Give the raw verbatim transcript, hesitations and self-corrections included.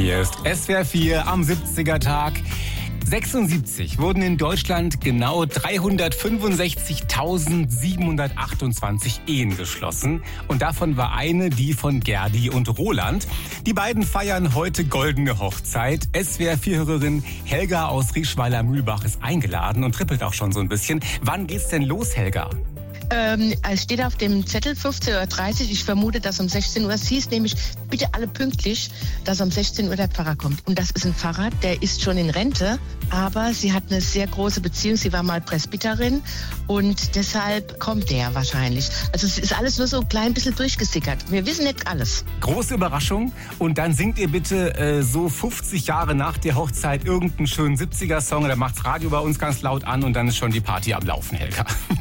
Hier ist S W R vier am siebziger Tag. sechsundsiebzig wurden in Deutschland genau dreihundertfünfundsechzigtausendsiebenhundertachtundzwanzig Ehen geschlossen. Und davon war eine die von Gerdi und Roland. Die beiden feiern heute goldene Hochzeit. S W R vier-Hörerin Helga aus Rieschweiler-Mühlbach ist eingeladen und trippelt auch schon so ein bisschen. Wann geht's denn los, Helga? Ähm, es steht auf dem Zettel fünfzehn Uhr dreißig. Ich vermute, dass um sechzehn Uhr, es hieß nämlich, bitte alle pünktlich, dass um sechzehn Uhr der Pfarrer kommt. Und das ist ein Pfarrer, der ist schon in Rente, aber sie hat eine sehr große Beziehung. Sie war mal Presbyterin und deshalb kommt der wahrscheinlich. Also es ist alles nur so ein klein bisschen durchgesickert. Wir wissen nicht alles. Große Überraschung. Und dann singt ihr bitte äh, so fünfzig Jahre nach der Hochzeit irgendeinen schönen siebziger-Song. Da macht's Radio bei uns ganz laut an und dann ist schon die Party am Laufen, Helga.